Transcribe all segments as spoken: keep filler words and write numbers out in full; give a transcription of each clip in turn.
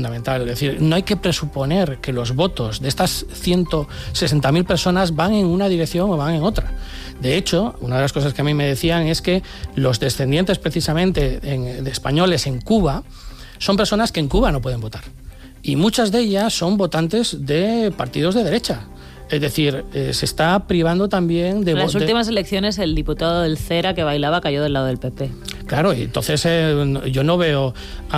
fundamental. Es decir, no hay que presuponer que los votos de estas ciento sesenta mil personas van en una dirección o van en otra. De hecho, una de las cosas que a mí me decían es que los descendientes precisamente en, de españoles en Cuba son personas que en Cuba no pueden votar. Y muchas de ellas son votantes de partidos de derecha. Es decir, eh, se está privando también de... En las de... últimas elecciones el diputado del CERA que bailaba cayó del lado del P P. Claro, y entonces eh, yo no veo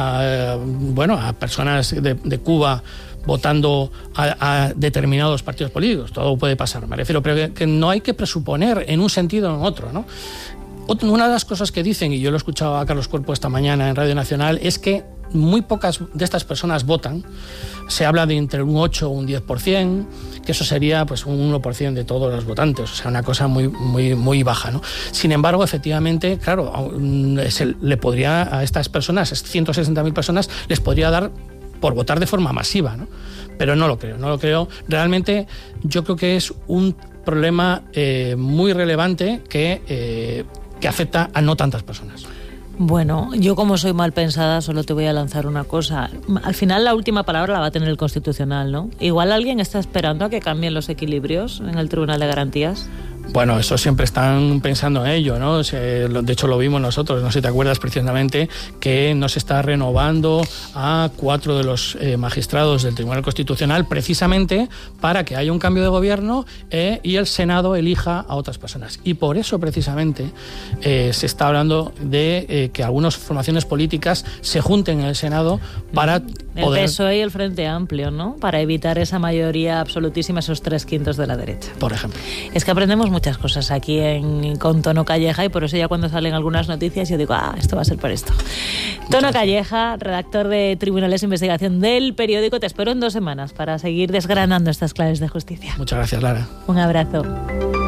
a, bueno, a personas de, de Cuba votando a, a determinados partidos políticos. Todo puede pasar, me refiero, pero que, que no hay que presuponer en un sentido o en otro, ¿no? Una de las cosas que dicen, y yo lo he escuchado a Carlos Cuerpo esta mañana en Radio Nacional, es que muy pocas de estas personas votan. Se habla de entre un ocho o un diez por ciento, que eso sería pues un uno por ciento de todos los votantes, o sea, una cosa muy, muy, muy baja, ¿no? Sin embargo, efectivamente, claro, se le podría a estas personas, ciento sesenta mil personas, les podría dar por votar de forma masiva, ¿no? Pero no lo creo, no lo creo. Realmente yo creo que es un problema eh, muy relevante que, eh, que afecta a no tantas personas. Bueno, yo como soy mal pensada solo te voy a lanzar una cosa. Al final la última palabra la va a tener el Constitucional, ¿no? Igual alguien está esperando a que cambien los equilibrios en el Tribunal de Garantías. Bueno, eso siempre están pensando en ello, ¿no? De hecho, lo vimos nosotros, no sé si te acuerdas precisamente, que no se está renovando a cuatro de los eh, magistrados del Tribunal Constitucional precisamente para que haya un cambio de gobierno eh, y el Senado elija a otras personas. Y por eso, precisamente, eh, se está hablando de eh, que algunas formaciones políticas se junten en el Senado para el poder... El P S O E y el Frente Amplio, ¿no? Para evitar esa mayoría absolutísima, esos tres quintos de la derecha. Por ejemplo. Es que aprendemos muchas cosas aquí en, con Tono Calleja y por eso ya cuando salen algunas noticias yo digo, ah, esto va a ser por esto. Tono Calleja, redactor de Tribunales de Investigación del periódico, te espero en dos semanas para seguir desgranando estas claves de justicia. Muchas gracias, Lara. Un abrazo.